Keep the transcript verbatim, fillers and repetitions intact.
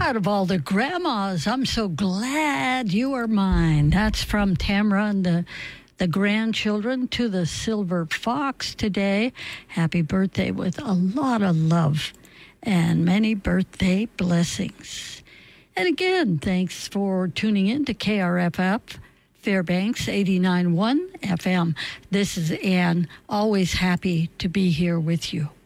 Out of all the grandmas, I'm so glad you are mine. That's from Tamara and the, the grandchildren to the Silver Fox today. Happy birthday with a lot of love and many birthday blessings. And again, thanks for tuning in to K R F F, Fairbanks eighty-nine point one F M. This is Ann, always happy to be here with you.